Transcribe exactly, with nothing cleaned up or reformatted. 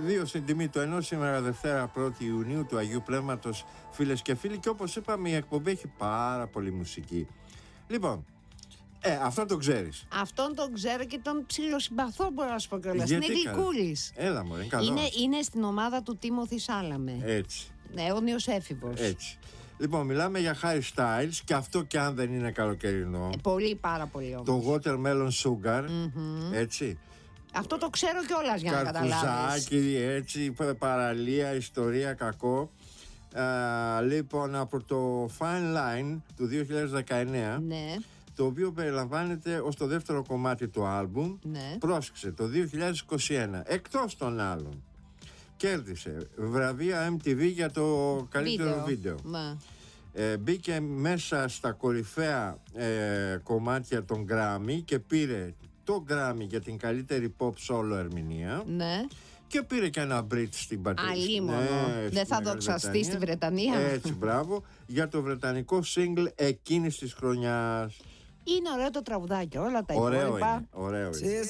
δύο στην τιμή του ενός σήμερα Δευτέρα πρώτη Ιουνίου του Αγίου Πνεύματος, φίλες και φίλοι, και όπως είπαμε η εκπομπή έχει πάρα πολύ μουσική. Λοιπόν, ε, αυτόν τον ξέρεις. Αυτόν τον ξέρω και τον ψιλοσυμπαθώ, μπορώ να σου πω κιόλας. Είναι γλυκούλης. Έλα μου, είναι καλό. Είναι, είναι στην ομάδα του Τίμωθη Σάλαμε. Έτσι. Αιώνιος έφηβος. Έτσι. Λοιπόν, μιλάμε για Harry Styles, και αυτό και αν δεν είναι καλοκαιρινό. Ε, πολύ, πάρα πολύ όμως. Το Watermelon Sugar, mm-hmm. έτσι. Αυτό το ξέρω κιόλας για να καταλάβεις. Καρπουζάκι, έτσι, παραλία, ιστορία, κακό. Α, λοιπόν, από το Fine Line του δύο χιλιάδες δεκαεννέα, ναι. το οποίο περιλαμβάνεται ως το δεύτερο κομμάτι του άλμπουμ, ναι. πρόσεξε, το δύο χιλιάδες είκοσι ένα, εκτός των άλλων, κέρδισε βραβεία εμ τι βι για το καλύτερο βίντεο. βίντεο. Ε, μπήκε μέσα στα κορυφαία ε, κομμάτια των Grammy και πήρε το Grammy για την καλύτερη pop solo ερμηνεία. Ναι. Και πήρε και ένα Brit στην πατρίδα. Αλίμονο. Ναι, δεν θα δοξαστεί στη Βρετανία. Έτσι, μπράβο. Για το βρετανικό single εκείνης της χρονιάς. Είναι ωραίο το τραγουδάκι, όλα τα ωραίο υπόλοιπα. Είναι, ωραίο είναι.